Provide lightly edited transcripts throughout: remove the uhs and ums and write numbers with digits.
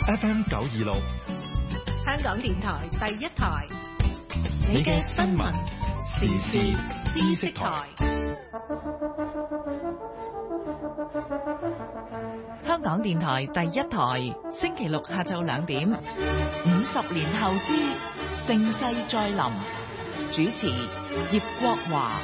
FM 926， 香港電台第一台， 你嘅新聞時事知識台。 香港電台第一台，星期六下晝2點，50年後之盛世再臨，主持葉國華。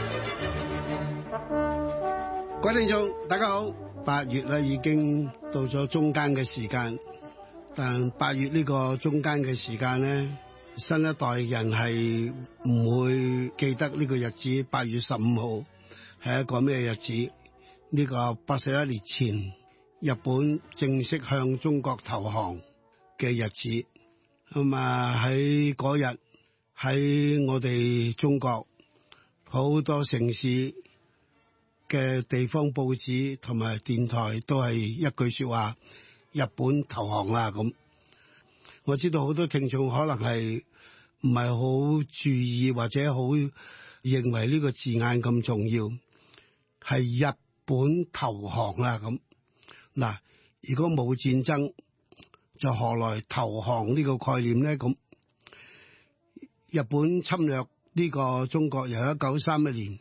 各位聽眾大家好，8月啦已經到咗中間嘅時間，但8月呢個中間嘅時間呢，新一代人係唔會記得呢個日子。8月15號係一個咩日子？呢個81年前日本正式向中國投降嘅日子。咁啊喺嗰日喺我哋中國好多城市嘅地方報紙同埋電台都係一句說話：日本投降啦。咁我知道好多聽眾可能係唔係好注意或者好認為呢個字眼咁重要，係日本投降啦。咁嗱，如果冇戰爭，就何來投降呢個概念呢？咁日本侵略呢個中國由1931年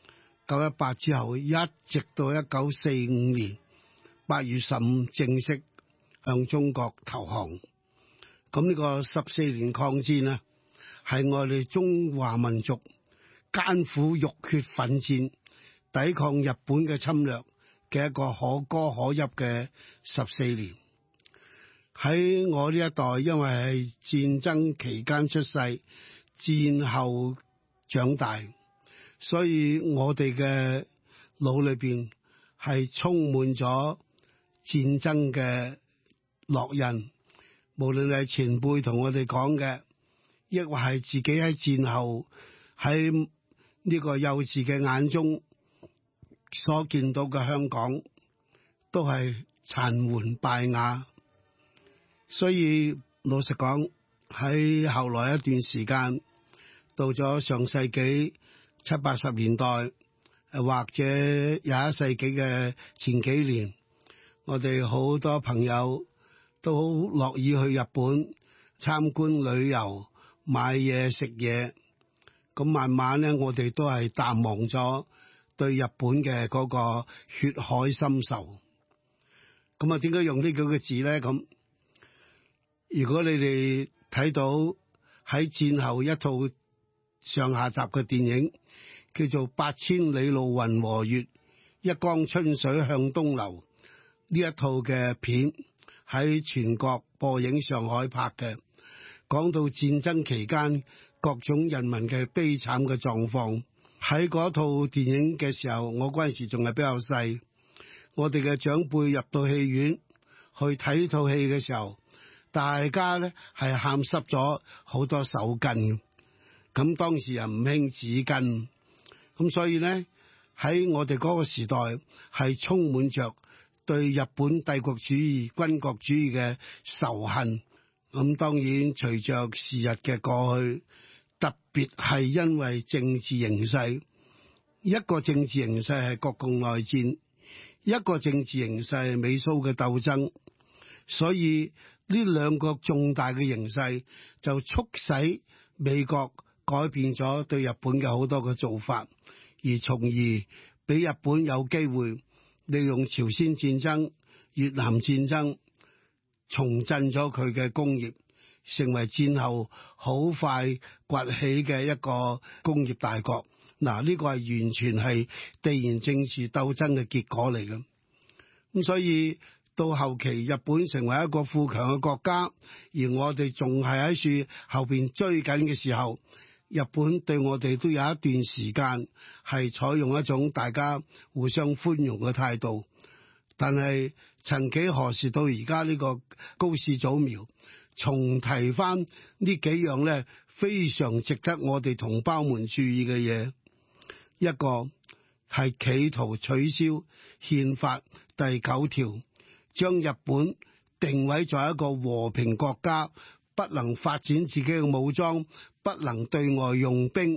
918之後，一直到1945年8月15正式向中國投降。咁呢個14年抗戰啊，係我哋中華民族艱苦浴血奮戰抵抗日本嘅侵略嘅一個可歌可泣嘅14年。喺我呢一代，因為係戰爭期間出世，戰後長大，所以我哋嘅腦裏邊係充滿咗戰爭嘅烙印。無論係前輩同我哋講嘅，亦或係自己喺戰後喺呢個幼稚嘅眼中所見到嘅香港，都係殘垣敗瓦。所以老實講，喺後來一段時間，到咗上世紀70、80年代，或者21世紀嘅前幾年，我哋好多朋友都好樂意去日本參觀旅遊、買嘢食嘢。咁慢慢咧，我哋都係淡忘咗對日本嘅嗰個血海深仇。咁啊，點解用呢幾個字咧？咁如果你哋睇到喺戰後一套上下集嘅電影，叫做《8000里路雲和月》，一江春水向東流，呢一套嘅片喺全國播映上海拍嘅，講到戰爭期間各種人民嘅悲慘嘅狀況。喺嗰套電影嘅時候，我嗰陣時仲係比較細，我哋嘅長輩入到戲院去睇呢套戲嘅時候，大家咧係喊濕咗好多手巾。咁當時又唔興紙巾，咁所以咧喺我哋嗰個時代係充滿着對日本帝國主義、軍國主義嘅仇恨。咁當然隨着時日嘅過去，特別係因為政治形勢，一個政治形勢係國共內戰，一個政治形勢係美蘇嘅鬥爭，所以呢兩個重大嘅形勢就促使美國改變咗對日本嘅好多嘅做法，而從而俾日本有機會利用朝鮮戰爭、越南戰爭重振咗佢嘅工業，成為戰後好快崛起嘅一個工業大國。嗱，呢個係完全係地緣政治鬥爭嘅結果嚟嘅。咁所以到後期日本成為一個富強嘅國家，而我哋仲係喺樹後邊追緊嘅時候，日本對我哋都有一段時間係採用一種大家互相寬容嘅態度。但係曾幾何時到而家呢個高市早苗重提翻呢幾樣咧非常值得我哋同胞們注意嘅嘢。一個係企圖取消憲法第9條，將日本定位在一個和平國家，不能發展自己嘅武裝，不能對外用兵，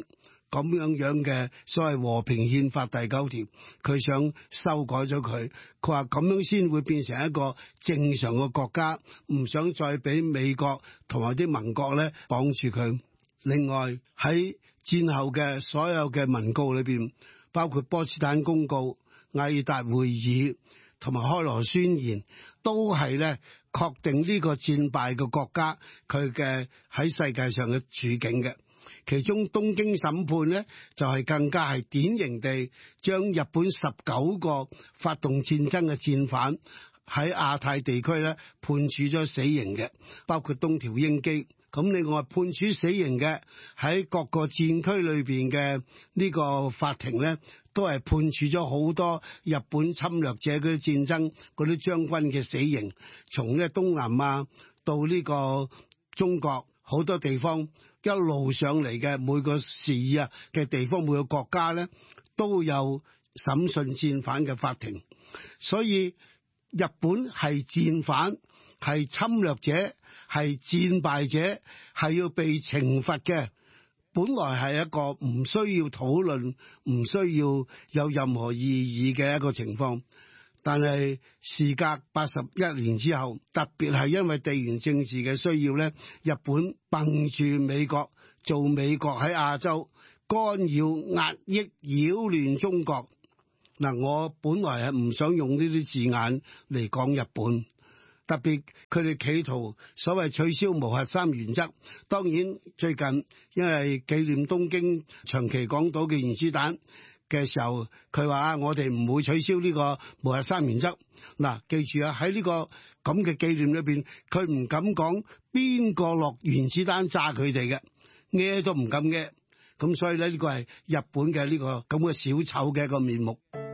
咁樣嘅所謂和平憲法第9條，佢想修改咗佢。佢話咁樣先會變成一個正常嘅國家，唔想再俾美國同埋啲盟國咧綁住佢。另外喺戰後嘅所有嘅文告裏邊，包括波茨坦公告、雅爾達會議同埋開羅宣言，都係咧確定呢個戰敗嘅國家佢嘅喺世界上嘅處境嘅。其中東京審判咧就係更加係典型地將日本19個發動戰爭嘅戰犯喺亞太地區咧判處咗死刑嘅，包括東條英機。咁另外判處死刑嘅喺各個戰區裏邊嘅呢個法庭咧，都係判處咗好多日本侵略者嗰啲戰爭嗰啲將軍嘅死刑，從咧東南亞到呢個中國好多地方一路上嚟嘅每個市啊嘅地方，每個國家咧都有審訊戰犯嘅法庭。所以日本係戰犯，係侵略者，係戰敗者，係要被懲罰嘅。本來係一個唔需要討論，唔需要有任何意義嘅一個情況。但係事隔81年之後，特別係因為地緣政治嘅需要咧，日本掹住美國做美國喺亞洲干擾、壓抑、擾亂中國。嗱，我本來係唔想用呢啲字眼嚟講日本，特別佢哋企圖所謂取消無核三原則。當然最近因為紀念東京長崎港島嘅原子彈嘅時候，佢話我哋唔會取消呢個無核三原則。嗱，記住啊，喺呢個咁嘅紀念裏邊，佢唔敢講邊個落原子彈炸佢哋嘅，嘢都唔敢嘅。咁所以咧，呢個係日本嘅呢個咁嘅小丑嘅一個面目。